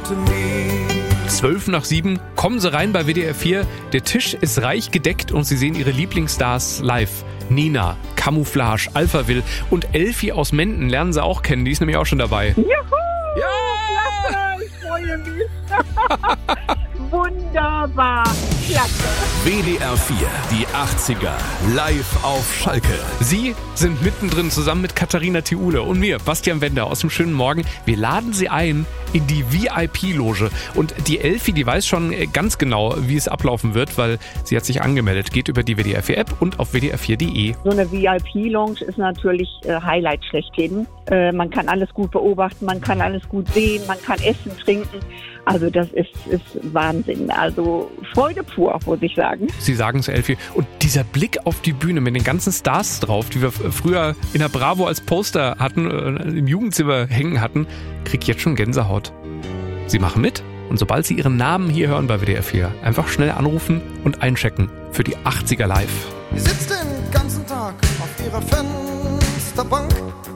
6:12, kommen Sie rein bei WDR 4. Der Tisch ist reich gedeckt und Sie sehen Ihre Lieblingsstars live. Nina, Camouflage, Alphaville und Elfi aus Menden lernen Sie auch kennen. Die ist nämlich auch schon dabei. Juhu! Ja! Klasse, ich freue mich. Wunderbar. Klasse. WDR 4, die 80er, live auf Schalke. Sie sind mittendrin zusammen mit Katharina Thiule und mir, Bastian Wender aus dem schönen Morgen. Wir laden Sie ein in die VIP-Loge. Und die Elfi, die weiß schon ganz genau, wie es ablaufen wird, weil sie hat sich angemeldet. Geht über die WDR 4-App und auf wdr4.de. So eine VIP-Lounge ist natürlich Highlight schlechthin. Man kann alles gut beobachten, man kann alles gut sehen, man kann essen, trinken. Also das ist Wahnsinn. Also Freude pur, muss ich sagen. Sie sagen es, Elfi. Und dieser Blick auf die Bühne mit den ganzen Stars drauf, die wir früher in der Bravo als Poster hatten, im Jugendzimmer hängen hatten, krieg jetzt schon Gänsehaut. Sie machen mit und sobald Sie Ihren Namen hier hören bei WDR 4, einfach schnell anrufen und einchecken für die 80er live. Sie sitzt den ganzen Tag auf ihrer Fensterbank